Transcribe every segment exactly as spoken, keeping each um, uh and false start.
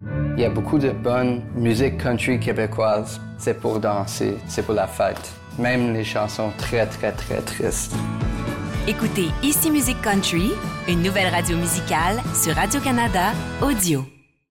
Il y a beaucoup de bonne musique country québécoise. C'est pour danser, c'est pour la fête. Même les chansons très, très, très tristes. Écoutez Ici Musique Country, une nouvelle radio musicale sur Radio-Canada Audio.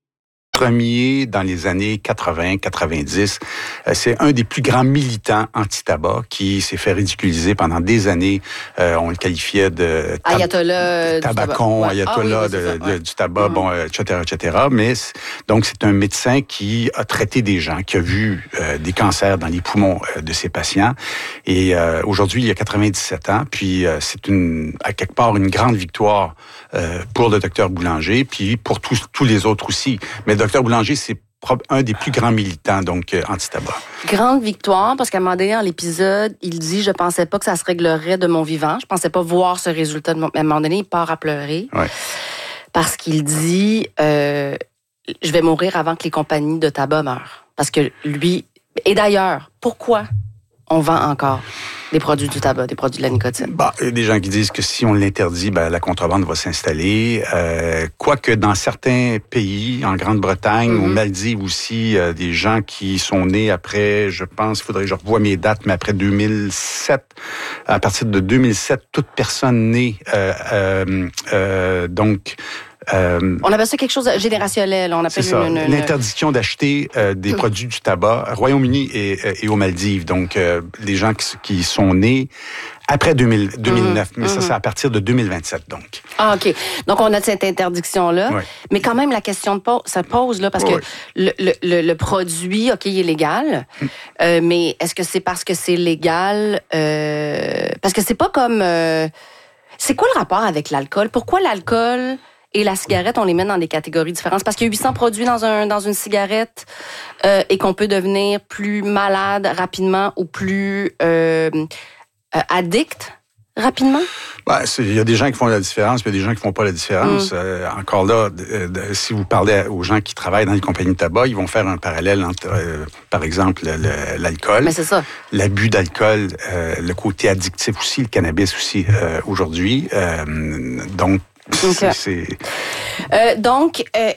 Premier dans les années quatre-vingts quatre-vingt-dix. C'est un des plus grands militants anti-tabac qui s'est fait ridiculiser pendant des années. Euh, on le qualifiait de tab- ayatollah tabacon, du tabac. ayatollah Ah, oui, oui, de, ça, ouais. de, du tabac, mm-hmm. bon, et cetera, et cetera. Mais donc c'est un médecin qui a traité des gens, qui a vu euh, des cancers dans les poumons euh, de ses patients. Et euh, aujourd'hui, il a quatre-vingt-dix-sept ans. Puis euh, c'est une à quelque part une grande victoire euh, pour le docteur Boulanger, puis pour tous tous les autres aussi. Mais le docteur Boulanger, c'est un des plus grands militants donc euh, anti-tabac. Grande victoire, parce qu'à un moment donné, dans l'épisode, il dit « Je pensais pas que ça se réglerait de mon vivant. Je pensais pas voir ce résultat de mon... » À un moment donné, il part à pleurer. Ouais. Parce qu'il dit euh, « Je vais mourir avant que les compagnies de tabac meurent. » Parce que lui... Et d'ailleurs, pourquoi on vend encore des produits du tabac, des produits de la nicotine? Bah, il y a des gens qui disent que si on l'interdit, ben, la contrebande va s'installer. Euh, quoique dans certains pays, en Grande-Bretagne, mm-hmm. aux Maldives aussi, euh, des gens qui sont nés après, je pense, il faudrait que je revoie mes dates, mais après deux mille sept, à partir de deux mille sept, toute personne née, euh, euh, euh, donc... Euh, on appelle ça quelque chose de générationnel. On appelle c'est ça, une, une, l'interdiction d'acheter euh, des produits du tabac, Royaume-Uni et, et aux Maldives. Donc, euh, les gens qui, qui sont nés après deux mille, deux mille neuf, mmh, mais ça, mmh. c'est à partir de deux mille vingt-sept, donc. Ah, OK. Donc, on a cette interdiction-là. Oui. Mais quand même, la question de pose, ça pose, là, parce oui. que le, le, le, le produit, OK, il est légal, mmh. euh, mais est-ce que c'est parce que c'est légal? Euh, parce que c'est pas comme... Euh, c'est quoi le rapport avec l'alcool? Pourquoi l'alcool... et la cigarette, on les met dans des catégories différentes. Parce qu'il y a huit cents produits dans, un, dans une cigarette euh, et qu'on peut devenir plus malade rapidement ou plus euh, euh, addict rapidement? Ben, il y a des gens qui font la différence, puis il y a des gens qui font pas la différence. Mm. Euh, encore là, de, de, si vous parlez aux gens qui travaillent dans les compagnies de tabac, ils vont faire un parallèle entre, euh, par exemple, le, le, l'alcool. Mais c'est ça. L'abus d'alcool, euh, le côté addictif aussi, le cannabis aussi, euh, aujourd'hui. Euh, donc, Okay. c'est... c'est... Euh, donc, euh,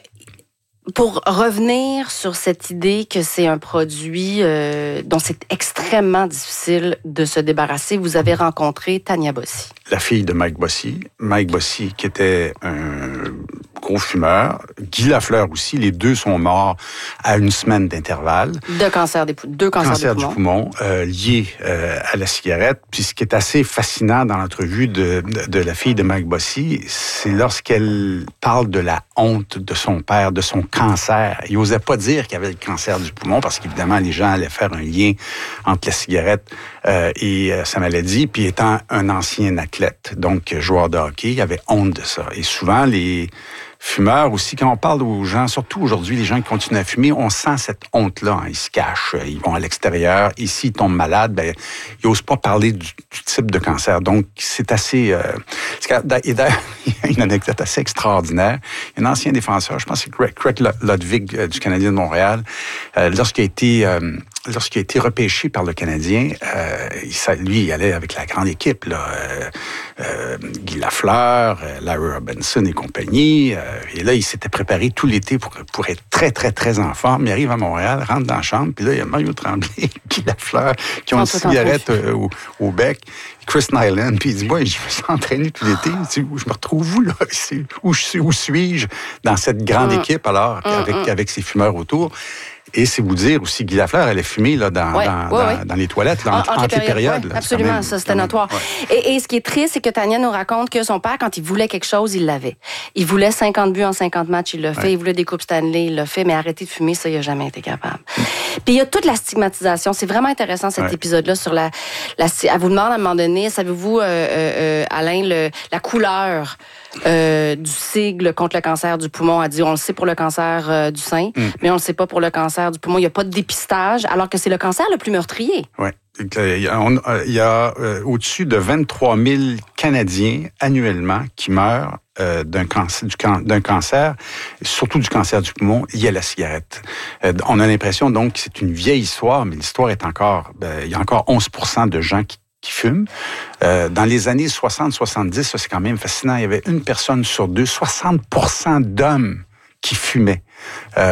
pour revenir sur cette idée que c'est un produit euh, dont c'est extrêmement difficile de se débarrasser, vous avez rencontré Tania Bossy. La fille de Mike Bossy. Mike Bossy, qui était un gros fumeur. Guy Lafleur aussi. Les deux sont morts à une semaine d'intervalle. De cancer des poumons. Deux cancers cancer des poumons. du poumon, euh, liés euh, à la cigarette. Puis ce qui est assez fascinant dans l'entrevue de, de, de la fille de Mike Bossy, c'est lorsqu'elle parle de la honte de son père, de son cancer. Il n'osait pas dire qu'il avait le cancer du poumon parce qu'évidemment, les gens allaient faire un lien entre la cigarette euh, et euh, sa maladie. Puis étant un ancien athlète, donc joueur de hockey, il avait honte de ça. Et souvent, les fumeurs aussi, quand on parle aux gens, surtout aujourd'hui, les gens qui continuent à fumer, on sent cette honte-là. Hein. Ils se cachent, ils vont à l'extérieur. Et s'ils tombent malades, ben, ils n'osent pas parler du, du type de cancer. Donc, c'est assez... Euh, c'est, et d'ailleurs, il y a une anecdote assez extraordinaire. Il y a un ancien défenseur, je pense que c'est Craig Ludwig euh, du Canadien de Montréal, euh, lorsqu'il a été... Euh, Lorsqu'il a été repêché par le Canadien, euh, il, lui, il allait avec la grande équipe, là, euh, euh, Guy Lafleur, euh, Larry Robinson et compagnie. Euh, et là, il s'était préparé tout l'été pour, pour être très, très, très en forme. Il arrive à Montréal, rentre dans la chambre, puis là, il y a Mario Tremblay, Guy Lafleur, qui ont une cigarette euh, au, au bec. Chris Nyland, puis il dit, moi, je me suis entraîné tout l'été. Je me retrouve où, là? Où, je suis, où suis-je dans cette grande mmh. équipe, alors, mmh, avec, mmh. avec ces fumeurs autour? Et c'est vous dire aussi, Guy Lafleur, elle est fumée là, dans, ouais, dans, ouais, dans, ouais. dans les toilettes, là, entre, entre les périodes. Ouais, là, absolument, même, ça, c'était notoire. Ouais. Et, et ce qui est triste, c'est que Tania nous raconte que son père, quand il voulait quelque chose, il l'avait. Il voulait cinquante buts en cinquante matchs, il l'a fait. Ouais. Il voulait des coupes Stanley, il l'a fait. Mais arrêter de fumer, ça, il n'a jamais été capable. Puis il y a toute la stigmatisation. C'est vraiment intéressant, cet ouais. épisode-là, sur la, la... Elle vous demande à un moment donné, savez-vous, euh, euh, Alain, le, la couleur Euh, du sigle contre le cancer du poumon. Elle dit, on le sait pour le cancer euh, du sein, mm. mais on le sait pas pour le cancer du poumon. Il n'y a pas de dépistage, alors que c'est le cancer le plus meurtrier. Oui. Il y a, on, il y a euh, au-dessus de vingt-trois mille Canadiens annuellement qui meurent euh, d'un, cancer, du can, d'un cancer, surtout du cancer du poumon, lié à la cigarette. Euh, on a l'impression donc que c'est une vieille histoire, mais l'histoire est encore... Ben, il y a encore onze pour cent de gens qui qui fument. Euh, dans les années soixante soixante-dix, ça, c'est quand même fascinant, il y avait une personne sur deux, soixante pour cent d'hommes qui fumaient. Euh,